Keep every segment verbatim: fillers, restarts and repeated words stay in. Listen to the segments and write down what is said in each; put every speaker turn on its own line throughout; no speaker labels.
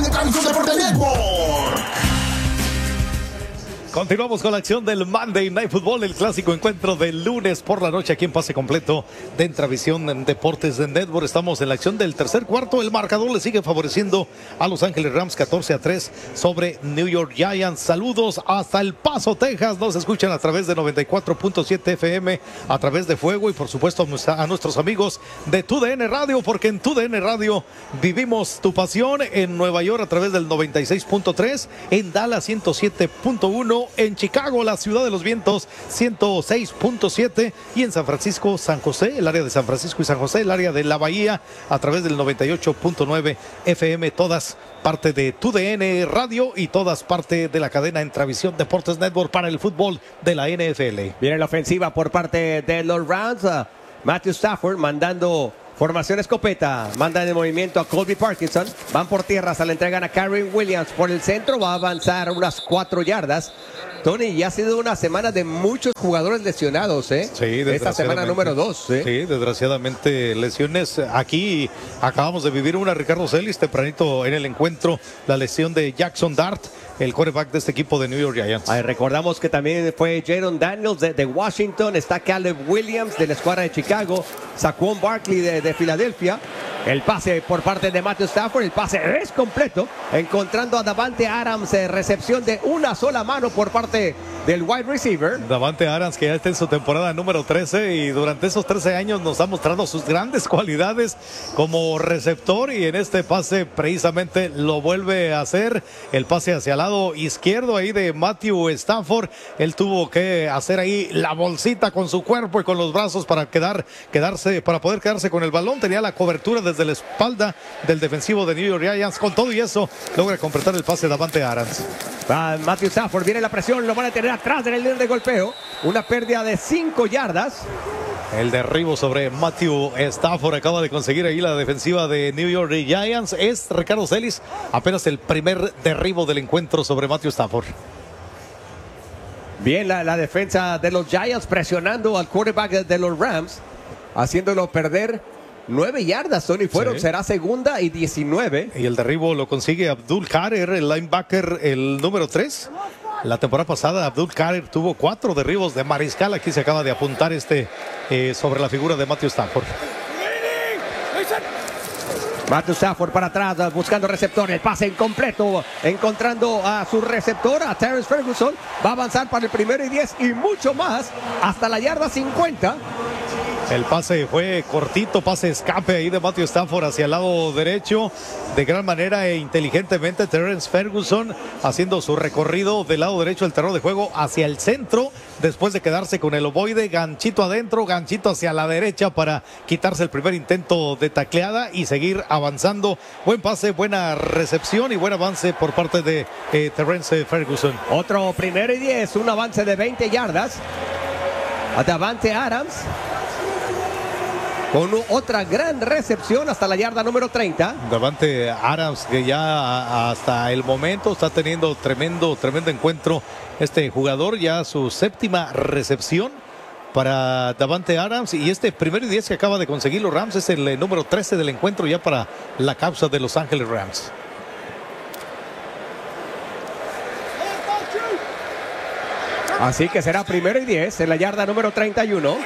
de Transmisión Deporte Network.
Continuamos con la acción del Monday Night Football, el clásico encuentro del lunes por la noche aquí en Pase Completo de Entravisión en Deportes de Network. Estamos en la acción del tercer cuarto. El marcador le sigue favoreciendo a Los Ángeles Rams catorce a tres sobre New York Giants. Saludos hasta El Paso, Texas. Nos escuchan a través de noventa y cuatro punto siete F M, a través de Fuego y por supuesto a nuestros amigos de T U D N Radio, porque en T U D N Radio vivimos tu pasión. En Nueva York a través del noventa y seis punto tres, en Dallas ciento siete punto uno, en Chicago, la ciudad de los vientos, ciento seis punto siete, y en San Francisco, San José, el área de San Francisco y San José, el área de la Bahía, a través del noventa y ocho punto nueve F M, todas parte de T U D N Radio y todas parte de la cadena Entravisión Deportes Network para el fútbol de la N F L.
Viene la ofensiva por parte de los Rams. Uh, Matthew Stafford mandando formación escopeta, mandan el movimiento a Colby Parkinson, van por tierra, se le entregan a Karen Williams por el centro, va a avanzar unas cuatro yardas. Tony, ya ha sido una semana de muchos jugadores lesionados, ¿eh?
Sí,
esta semana número dos. ¿eh?
Sí, desgraciadamente lesiones. Aquí acabamos de vivir una, Ricardo Celis, tempranito en el encuentro, la lesión de Jackson Dart, el quarterback de este equipo de New York Giants.
Ay, recordamos que también fue Jaron Daniels de, de Washington, está Caleb Williams de la escuadra de Chicago, Saquon Barkley de, de Filadelfia. El pase por parte de Matthew Stafford, el pase es completo, encontrando a Davante Adams, eh, recepción de una sola mano por parte del wide receiver.
Davante Adams, que ya está en su temporada número trece y durante esos trece años nos ha mostrado sus grandes cualidades como receptor, y en este pase precisamente lo vuelve a hacer. El pase hacia el lado izquierdo ahí de Matthew Stafford, él tuvo que hacer ahí la bolsita con su cuerpo y con los brazos para quedar, quedarse, para poder quedarse con el balón. Tenía la cobertura desde la espalda del defensivo de New York Giants. Con todo y eso logra completar el pase de Davante Adams.
Va Matthew Stafford, viene la presión, lo van a tener atrás en el líder de golpeo, una pérdida de cinco yardas.
El derribo sobre Matthew Stafford acaba de conseguir ahí la defensiva de New York Giants. Es, Ricardo Celis, apenas el primer derribo del encuentro sobre Matthew Stafford.
Bien, la, la defensa de los Giants presionando al quarterback de los Rams, haciéndolo perder nueve yardas, Tony, fueron, sí. Será segunda y diecinueve.
Y el derribo lo consigue Abdul Kader, el linebacker, el número tres. La temporada pasada Abdul Kader tuvo cuatro derribos de mariscal. Aquí se acaba de apuntar este eh, sobre la figura de Matthew Stafford.
Matthew Stafford para atrás, buscando receptor, el pase incompleto, encontrando a su receptor, a Terrence Ferguson. Va a avanzar para el primero y diez y mucho más, hasta la yarda cincuenta.
El pase fue cortito, pase escape ahí de Matthew Stafford hacia el lado derecho. De gran manera e inteligentemente Terrence Ferguson haciendo su recorrido del lado derecho del terreno de juego hacia el centro, después de quedarse con el ovoide, ganchito adentro, ganchito hacia la derecha para quitarse el primer intento de tacleada y seguir avanzando. Buen pase, buena recepción y buen avance por parte de eh, Terrence Ferguson.
Otro primero y diez, un avance de veinte yardas a Davante Adams, con otra gran recepción hasta la yarda número treinta.
Davante Adams, que ya hasta el momento está teniendo tremendo, tremendo encuentro este jugador, ya su séptima recepción para Davante Adams, y este primero y diez que acaba de conseguir los Rams es el número trece del encuentro ya para la causa de Los Ángeles Rams.
Así que será primero y diez en la yarda número treinta y uno.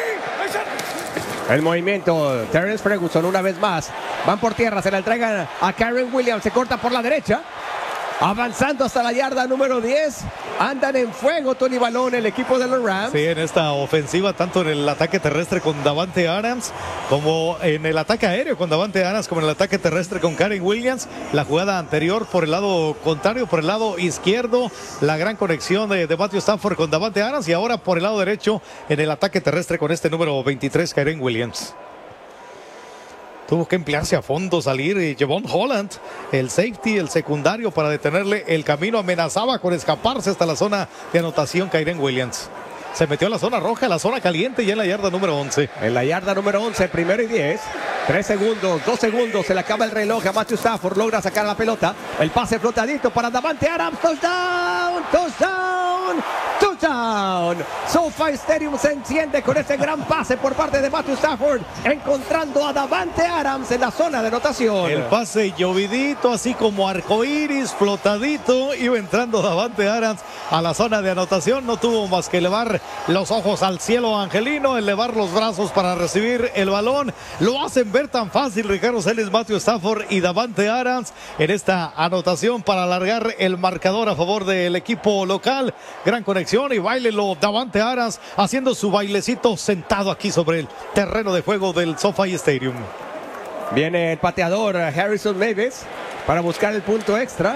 El movimiento, Terrence Ferguson una vez más. Van por tierra, se la entregan a Karen Williams, se corta por la derecha. Avanzando hasta la yarda número diez. Andan en fuego, Tony Balón, el equipo de los Rams.
Sí, en esta ofensiva, tanto en el ataque terrestre con Davante Adams, como en el ataque aéreo con Davante Adams, como en el ataque terrestre con Karen Williams. La jugada anterior por el lado contrario, por el lado izquierdo, la gran conexión de, de Matthew Stafford con Davante Adams, y ahora por el lado derecho en el ataque terrestre con este número veintitrés, Karen Williams. Tuvo que emplearse a fondo, salir y Javon Holland, el safety, el secundario, para detenerle el camino. Amenazaba con escaparse hasta la zona de anotación Karen Williams. Se metió a la zona roja, la zona caliente, ya en la yarda número once.
En la yarda número once, primero y diez. Tres segundos, dos segundos, se le acaba el reloj a Matthew Stafford, logra sacar la pelota. El pase flotadito para Davante Adams, touchdown, touchdown, touchdown. touchdown. SoFi Stadium se enciende con ese gran pase por parte de Matthew Stafford, encontrando a Davante Adams en la zona de anotación.
El pase llovidito, así como arcoíris, flotadito, iba entrando Davante Adams a la zona de anotación. No tuvo más que elevar los ojos al cielo angelino, elevar los brazos para recibir el balón. Lo hacen ver tan fácil Ricardo Celis, Matthew Stafford y Davante Adams en esta anotación para alargar el marcador a favor del equipo local. Gran conexión y bailelo Davante Adams haciendo su bailecito sentado aquí sobre el terreno de juego del SoFi Stadium.
Viene el pateador Harrison Mavis para buscar el punto extra.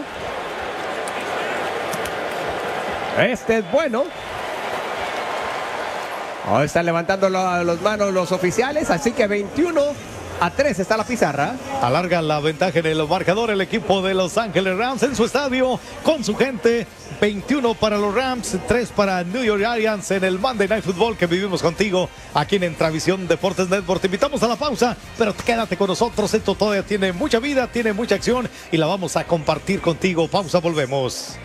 Este es bueno. Oh, están levantando las manos los oficiales, así que veintiuno a tres está la pizarra.
Alarga la ventaja en el marcador el equipo de Los Ángeles Rams en su estadio con su gente. veintiuno para los Rams, tres para New York Giants en el Monday Night Football que vivimos contigo aquí en Entravisión Deportes Network. Te invitamos a la pausa, pero quédate con nosotros. Esto todavía tiene mucha vida, tiene mucha acción y la vamos a compartir contigo. Pausa, volvemos.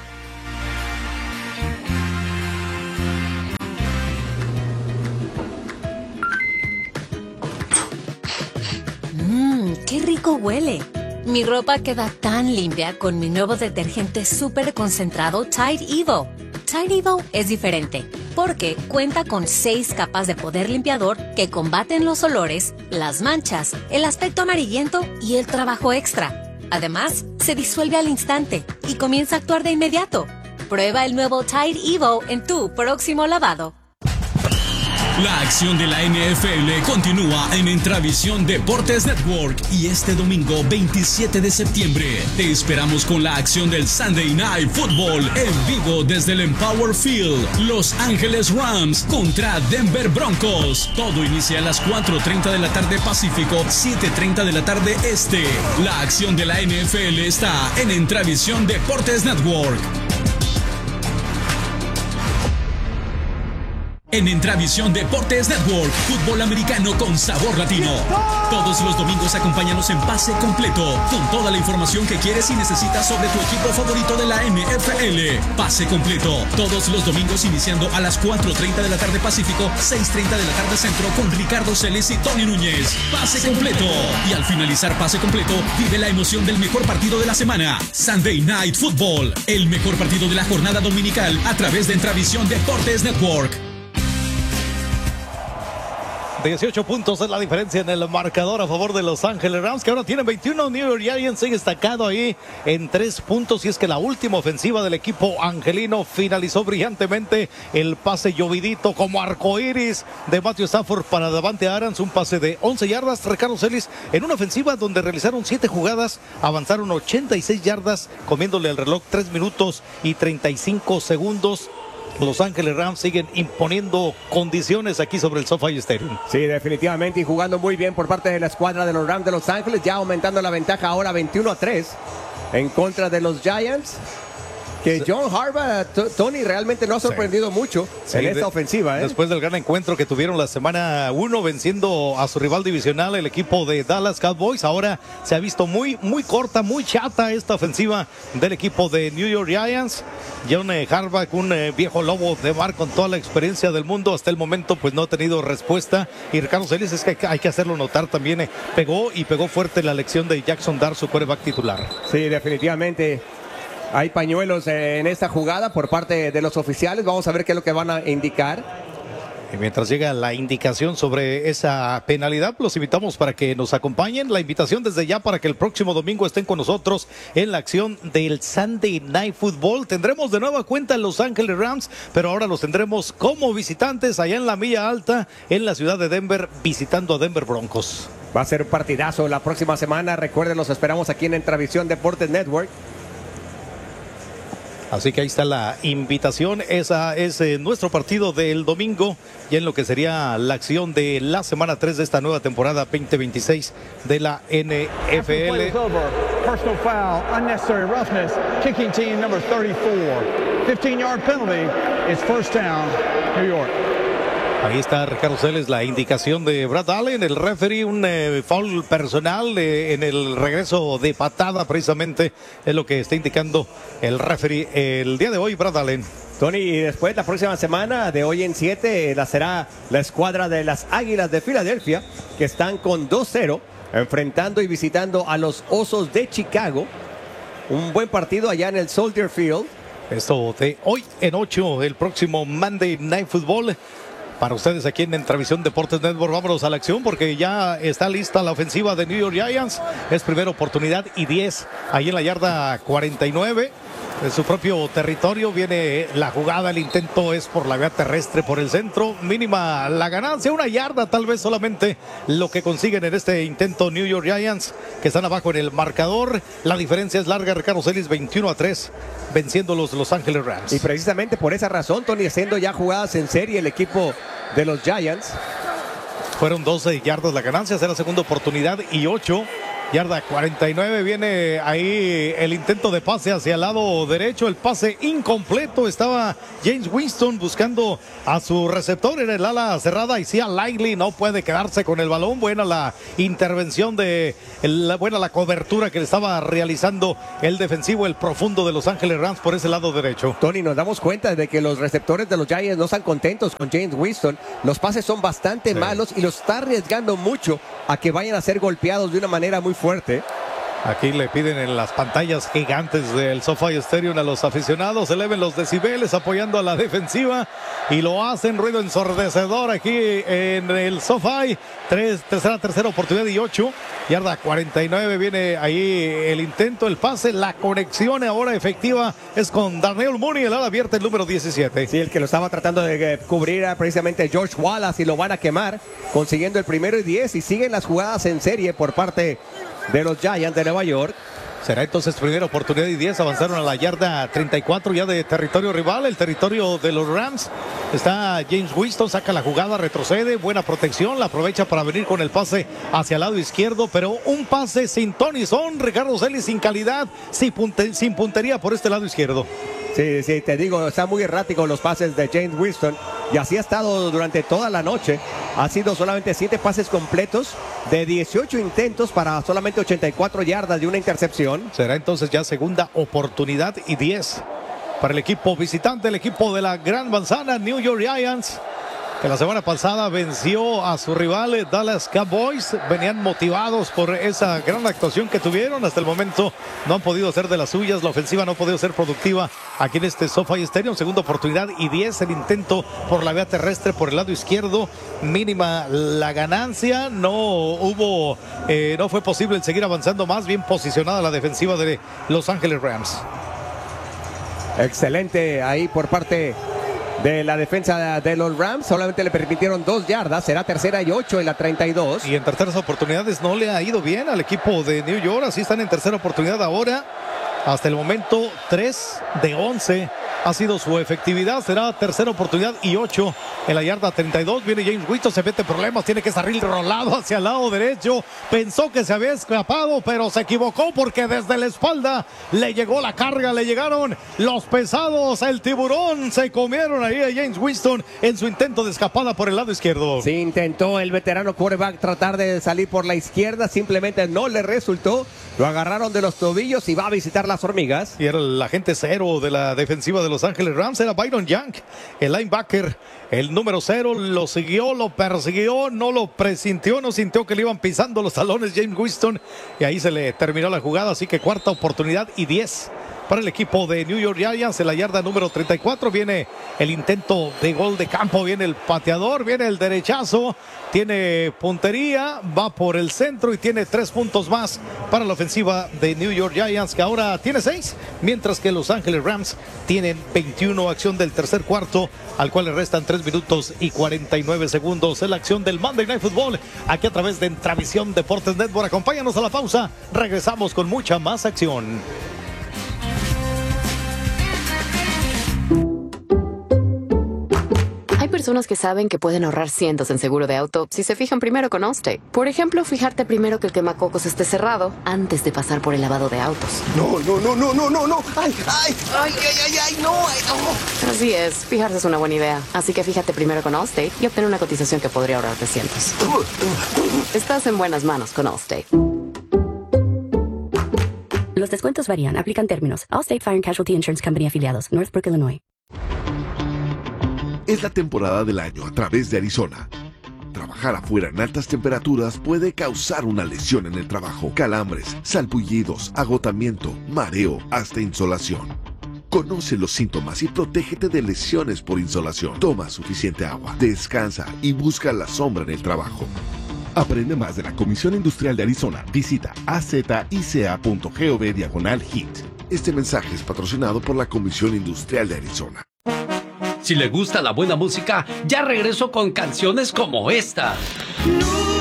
¡Qué rico huele! Mi ropa queda tan limpia con mi nuevo detergente súper concentrado Tide Evo. Tide Evo es diferente porque cuenta con seis capas de poder limpiador que combaten los olores, las manchas, el aspecto amarillento y el trabajo extra. Además, se disuelve al instante y comienza a actuar de inmediato. Prueba el nuevo Tide Evo en tu próximo lavado.
La acción de la N F L continúa en Entravisión Deportes Network y este domingo veintisiete de septiembre te esperamos con la acción del Sunday Night Football en vivo desde el Empower Field. Los Ángeles Rams contra Denver Broncos. Todo inicia a las cuatro treinta de la tarde Pacífico, siete treinta de la tarde Este. La acción de la N F L está en Entravisión Deportes Network. En Entravisión Deportes Network, fútbol americano con sabor latino. Todos los domingos acompáñanos en Pase Completo, con toda la información que quieres y necesitas sobre tu equipo favorito de la N F L. Pase Completo, todos los domingos iniciando a las cuatro treinta de la tarde Pacífico, seis treinta de la tarde Centro, con Ricardo Celis y Tony Núñez. Pase Completo. Y al finalizar Pase Completo, vive la emoción del mejor partido de la semana. Sunday Night Football, el mejor partido de la jornada dominical a través de Entravisión Deportes Network.
dieciocho puntos es la diferencia en el marcador a favor de Los Ángeles Rams, que ahora tienen veintiuno. New York Giants sigue destacado ahí en tres puntos, y es que la última ofensiva del equipo angelino finalizó brillantemente. El pase llovidito como arcoíris de Matthew Stafford para Davante Adams, un pase de once yardas. Ricardo Celis, en una ofensiva donde realizaron siete jugadas, avanzaron ochenta y seis yardas, comiéndole el reloj tres minutos y treinta y cinco segundos. Los Ángeles Rams siguen imponiendo condiciones aquí sobre el SoFi Stadium.
Sí, definitivamente, y jugando muy bien por parte de la escuadra de los Rams de Los Ángeles, ya aumentando la ventaja ahora veintiuno a tres en contra de los Giants. Que John Harbaugh, Tony, realmente no ha sorprendido sí. mucho sí, en esta de, ofensiva. ¿eh?
Después del gran encuentro que tuvieron la semana uno, venciendo a su rival divisional, el equipo de Dallas Cowboys, ahora se ha visto muy, muy corta, muy chata esta ofensiva del equipo de New York Giants. John Harbaugh, un eh, viejo lobo de mar con toda la experiencia del mundo, hasta el momento pues no ha tenido respuesta. Y Ricardo Celis, es que hay que hacerlo notar también, eh, pegó y pegó fuerte la elección de Jackson Dart, su quarterback titular.
Sí, definitivamente. Hay pañuelos en esta jugada por parte de los oficiales. Vamos a ver qué es lo que van a indicar.
Y mientras llega la indicación sobre esa penalidad, los invitamos para que nos acompañen. La invitación desde ya para que el próximo domingo estén con nosotros en la acción del Sunday Night Football. Tendremos de nueva cuenta Los Ángeles Rams, pero ahora los tendremos como visitantes allá en la Milla Alta, en la ciudad de Denver, visitando a Denver Broncos.
Va a ser un partidazo la próxima semana. Recuerden, los esperamos aquí en Entravisión Deportes Network.
Así que ahí está la invitación. Esa es eh, nuestro partido del domingo, y en lo que sería la acción de la semana tres de esta nueva temporada veinte veintiséis de la N F L.
Personal foul, unnecessary roughness, kicking team number thirty-four. fifteen yard penalty. It's first down, New York.
Ahí está Ricardo Celis, la indicación de Brad Allen, el referee, un eh, foul personal eh, en el regreso de patada, precisamente es lo que está indicando el referee el día de hoy, Brad Allen.
Tony, y después la próxima semana, de hoy en siete, la será la escuadra de las Águilas de Filadelfia, que están con dos cero, enfrentando y visitando a los Osos de Chicago. Un buen partido allá en el Soldier Field.
Esto de hoy en ocho, el próximo Monday Night Football. Para ustedes aquí en Entravisión Deportes Network, vámonos a la acción porque ya está lista la ofensiva de New York Giants. Es primera oportunidad y diez, ahí en la yarda cuarenta y nueve. En su propio territorio viene la jugada, el intento es por la vía terrestre, por el centro, mínima la ganancia, una yarda tal vez solamente lo que consiguen en este intento New York Giants, que están abajo en el marcador. La diferencia es larga, Ricardo Celis, veintiuno a tres, venciendo los Los Ángeles Rams.
Y precisamente por esa razón, Tony, haciendo ya jugadas en serie el equipo de los Giants.
Fueron doce yardas la ganancia, será segunda oportunidad y ocho. Yarda cuarenta y nueve, viene ahí el intento de pase hacia el lado derecho, el pase incompleto. Estaba James Winston buscando a su receptor en el ala cerrada y sí a Likely, no puede quedarse con el balón. Buena la intervención de, el, buena la cobertura que le estaba realizando el defensivo, el profundo de Los Ángeles Rams por ese lado derecho.
Tony, nos damos cuenta de que los receptores de los Giants no están contentos con James Winston. Los pases son bastante sí. malos y los está arriesgando mucho a que vayan a ser golpeados de una manera muy fuerte.
Aquí le piden en las pantallas gigantes del SoFi Stadium a los aficionados, eleven los decibeles apoyando a la defensiva y lo hacen, ruido ensordecedor aquí en el SoFi. Tres, tercera, tercera oportunidad y ocho, yarda cuarenta y nueve, viene ahí el intento, el pase, la conexión ahora efectiva es con Darnell Mooney, el ala abierta, el número diecisiete.
Sí, el que lo estaba tratando de cubrir era precisamente George Wallace y lo van a quemar, consiguiendo el primero y diez, y siguen las jugadas en serie por parte de los Giants de Nueva York.
Será entonces primera oportunidad y diez, avanzaron a la yarda treinta y cuatro ya de territorio rival, el territorio de los Rams. Está James Winston, saca la jugada, retrocede, buena protección, la aprovecha para venir con el pase hacia el lado izquierdo, pero un pase sin Tony Son, Ricardo Celis, sin calidad, sin, punte, sin puntería por este lado izquierdo.
Sí, sí, te digo, están muy erráticos los pases de James Winston y así ha estado durante toda la noche. Ha sido solamente siete pases completos de dieciocho intentos para solamente ochenta y cuatro yardas de una intercepción.
Será entonces ya segunda oportunidad y diez para el equipo visitante, el equipo de la Gran Manzana, New York Giants, que la semana pasada venció a su rival Dallas Cowboys. Venían motivados por esa gran actuación que tuvieron. Hasta el momento no han podido hacer de las suyas. La ofensiva no ha podido ser productiva aquí en este SoFi Stadium. Segunda oportunidad y diez. El intento por la vía terrestre por el lado izquierdo. Mínima la ganancia. No hubo, eh, no fue posible el seguir avanzando más. Bien posicionada la defensiva de Los Ángeles Rams.
Excelente ahí por parte de la defensa de los Rams. Solamente le permitieron dos yardas. Será tercera y ocho en la treinta y dos.
Y en terceras oportunidades no le ha ido bien al equipo de New York. Así están en tercera oportunidad ahora. Hasta el momento tres de once ha sido su efectividad. Será tercera oportunidad y ocho en la yarda treinta y dos. Viene James Winston, se mete problemas, tiene que salir rolado hacia el lado derecho. Pensó que se había escapado, pero se equivocó porque desde la espalda le llegó la carga, le llegaron los pesados. El tiburón se comieron ahí a James Winston en su intento de escapada por el lado izquierdo.
Sí, intentó el veterano quarterback tratar de salir por la izquierda, simplemente no le resultó. Lo agarraron de los tobillos y va a visitar las hormigas.
Y era el agente cero de la defensiva de Los Ángeles Rams, era Byron Young, el linebacker, el número cero. Lo siguió, lo persiguió, no lo presintió, no sintió que le iban pisando los talones James Winston, y ahí se le terminó la jugada. Así que cuarta oportunidad y diez para el equipo de New York Giants. En la yarda número treinta y cuatro viene el intento de gol de campo, viene el pateador, viene el derechazo, tiene puntería, va por el centro y tiene tres puntos más para la ofensiva de New York Giants, que ahora tiene seis, mientras que Los Ángeles Rams tienen veintiuno. Acción del tercer cuarto, al cual le restan tres minutos y cuarenta y nueve segundos. Es la acción del Monday Night Football, aquí a través de Entravisión Deportes Network. Acompáñanos a la pausa, regresamos con mucha más acción.
Hay personas que saben que pueden ahorrar cientos en seguro de auto si se fijan primero con Allstate. Por ejemplo, fijarte primero que el quemacocos esté cerrado antes de pasar por el lavado de autos.
No, no, no, no, no, no, no. Ay, ay, ay, ay, ay, ay, no, ay, no.
Así es, fijarse es una buena idea. Así que fíjate primero con Allstate y obtén una cotización que podría ahorrarte cientos. Estás en buenas manos con Allstate.
Los descuentos varían. Aplican términos. Allstate Fire and Casualty Insurance Company afiliados. Northbrook, Illinois. Es la temporada del año a través de Arizona. Trabajar afuera en altas temperaturas puede causar una lesión en el trabajo, calambres, salpullidos, agotamiento, mareo, hasta insolación. Conoce los síntomas y protégete de lesiones por insolación. Toma suficiente agua, descansa y busca la sombra en el trabajo. Aprende más de la Comisión Industrial de Arizona. Visita azica.gov diagonal HIT. Este mensaje es patrocinado por la Comisión Industrial de Arizona.
Si le gusta la buena música, ya regreso con canciones como esta.